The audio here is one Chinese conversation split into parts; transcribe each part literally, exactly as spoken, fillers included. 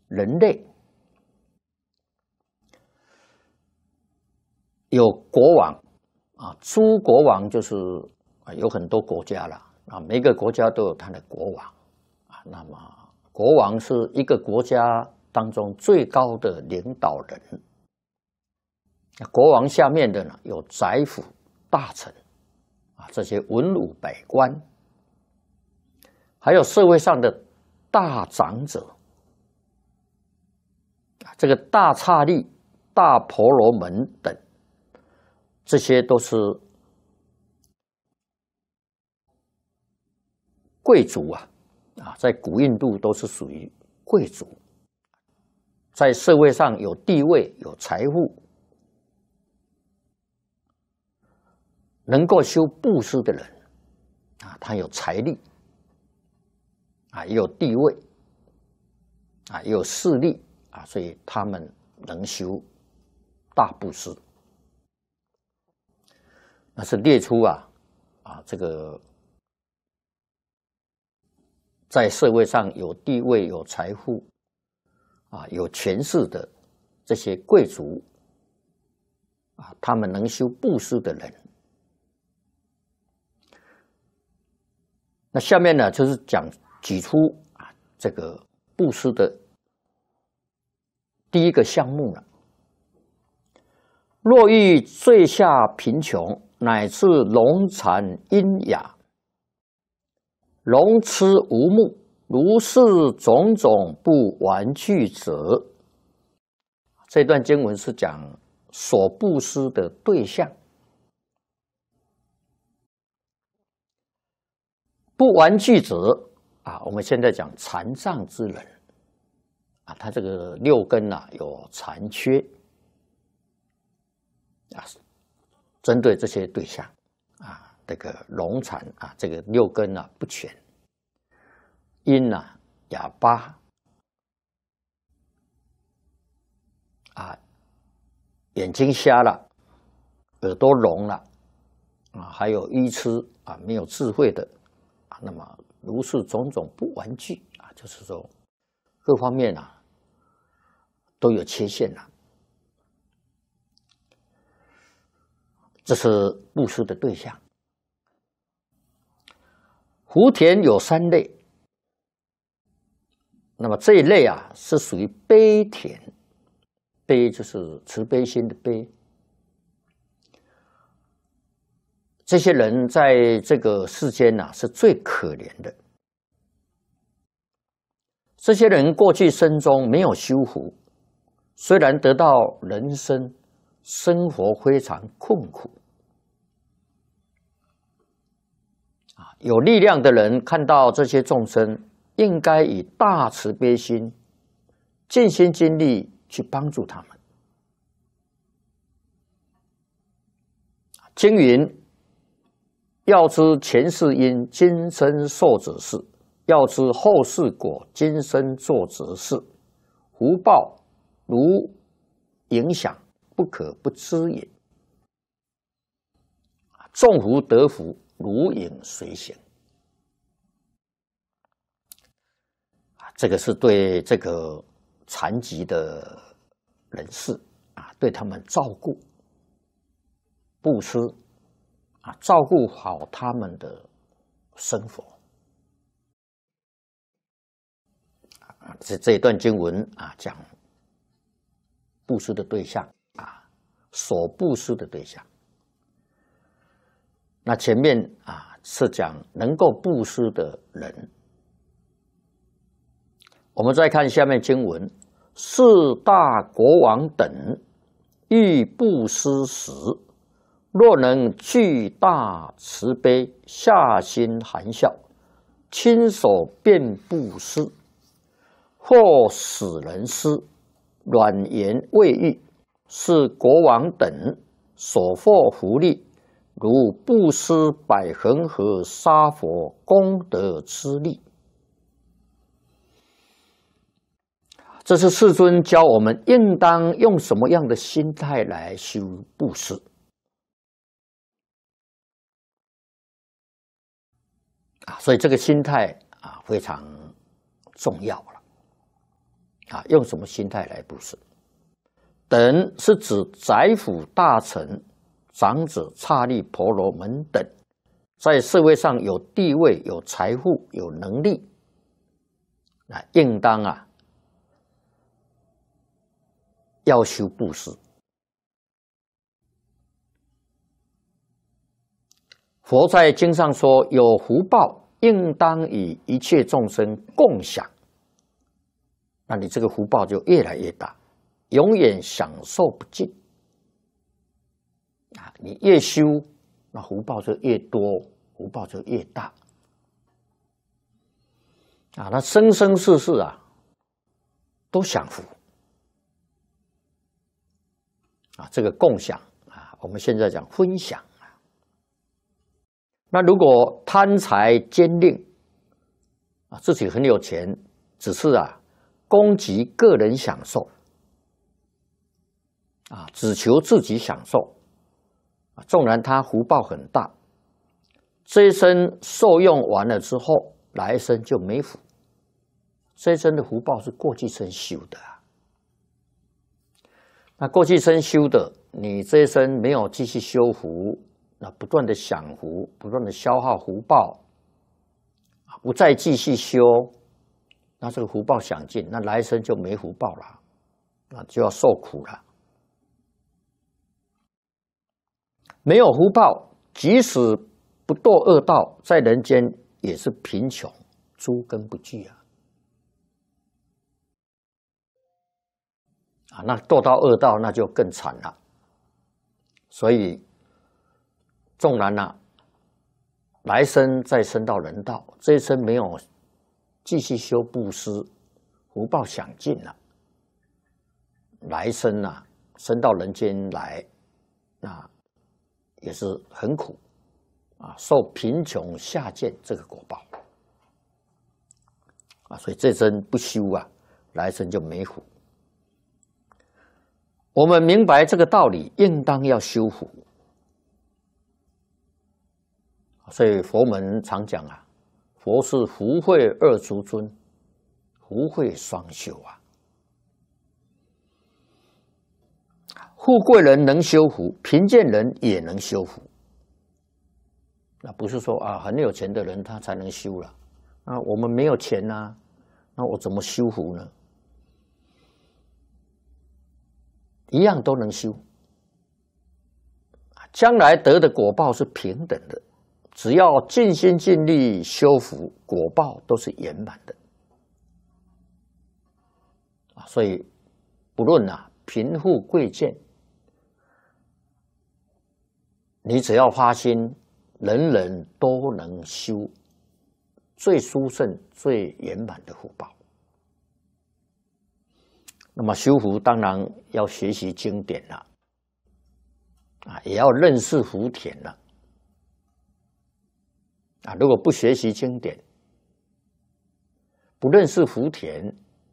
人类有国王啊，诸国王就是啊有很多国家了啊，每个国家都有他的国王啊。那么国王是一个国家当中最高的领导人。国王下面的呢有宰辅、大臣啊，这些文武百官，还有社会上的大长者。这个大刹利、大婆罗门等，这些都是贵族啊，啊，在古印度都是属于贵族，在社会上有地位、有财富，能够修布施的人啊，他有财力啊，也有地位啊，也有势力啊，所以他们能修大布施。那是列出啊啊这个在社会上有地位、有财富啊、有权势的这些贵族啊，他们能修布施的人。那下面呢，就是讲举出啊这个布施的第一个项目了。若遇最下贫穷，乃至聋残喑哑，聋痴无目，如是种种不玩具者，这段经文是讲所布施的对象。不玩具者啊，我们现在讲残障之人啊，他这个六根啊有残缺啊，针对这些对象啊，这个聋残啊，这个六根啊不全，喑啊、哑巴啊，眼睛瞎了，耳朵聋了啊，还有愚痴啊，没有智慧的啊，那么如是种种不玩具啊，就是说各方面啊都有缺陷了。这是布施的对象。福田有三类，那么这一类啊是属于悲田，悲就是慈悲心的悲。这些人在这个世间啊是最可怜的。这些人过去生中没有修福，虽然得到人生，生活非常困苦。有力量的人看到这些众生，应该以大慈悲心，尽心尽力去帮助他们。经云：要知前世因，今生受者是；要知后世果，今生做则是。福报如影响，不可不知也。种福得福，如影随形。这个是对这个残疾的人士啊，对他们照顾、布施啊，照顾好他们的生活。啊，这这一段经文啊，讲布施的对象啊，所布施的对象。那前面啊是讲能够布施的人。我们再看下面经文：四大国王等欲布施时，若能具大慈悲，下心含笑，亲手便布施，或使人施，软言未喻，是国王等所获福利，如布施百恒河沙佛功德之力。这是世尊教我们应当用什么样的心态来修布施啊，所以这个心态啊非常重要了啊，用什么心态来布施？等是指宰辅大臣、长者、刹利、婆罗门等，在社会上有地位、有财富、有能力，那应当啊要修布施。佛在经上说，有福报应当与一切众生共享，那你这个福报就越来越大，永远享受不尽啊！你越修，那福报就越多，福报就越大啊！那生生世世啊，都享福啊！这个共享啊，我们现在讲分享。那如果贪财奸吝啊，自己很有钱，只是啊攻击个人享受啊，只求自己享受啊，纵然他福报很大，这一生受用完了之后，来生就没福。这一生的福报是过去生修的啊，那过去生修的，你这一生没有继续修福。那不断的享福，不断的消耗福报，不再继续修，那这个福报享尽，那来生就没福报了，那就要受苦了。没有福报，即使不堕恶道，在人间也是贫穷，诸根不具啊！啊，那堕到恶道，那就更惨了。所以。纵然啊，来生再生到人道，这一生没有继续修布施，福报享尽了，来生啊，生到人间来，那也是很苦啊，受贫穷下贱这个果报啊，所以这生不修啊，来生就没福。我们明白这个道理，应当要修福。所以佛门常讲啊，佛是福慧二足尊，福慧双修啊。富贵人能修福，贫贱人也能修福。那不是说啊，很有钱的人他才能修了啊，我们没有钱啊，那我怎么修福呢？一样都能修，将来得的果报是平等的。只要尽心尽力修福，果报都是圆满的啊！所以不论啊贫富贵贱，你只要发心，人人都能修最殊胜、最圆满的福报。那么修福当然要学习经典了啊，也要认识福田了。啊，如果不学习经典，不认识福田，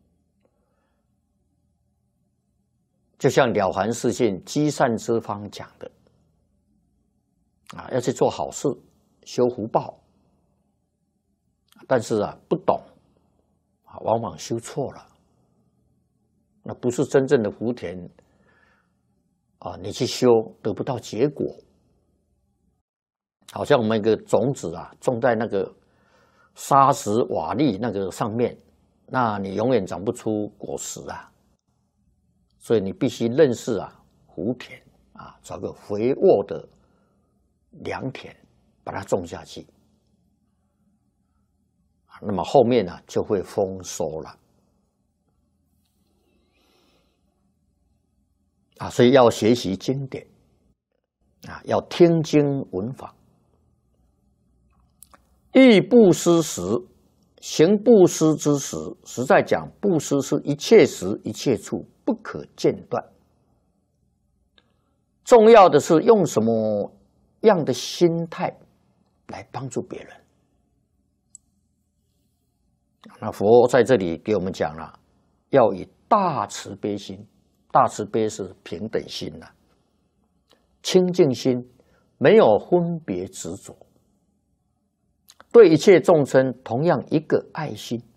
就像《了凡四训》积善之方讲的，啊，要去做好事，修福报，但是啊，不懂，啊，往往修错了，那不是真正的福田，啊，你去修得不到结果。好像我们一个种子啊，种在那个沙石瓦砾那个上面，那你永远长不出果实啊。所以你必须认识啊福田啊，找个肥沃的良田，把它种下去，那么后面呢就会丰收了啊。所以要学习经典啊，要听经闻法。欲布施时，行布施之时，实在讲，布施是一切时一切处不可间断。重要的是用什么样的心态来帮助别人。那佛在这里给我们讲了，要以大慈悲心，大慈悲是平等心呐、啊，清净心，没有分别执着。对一切众生同样一个爱心，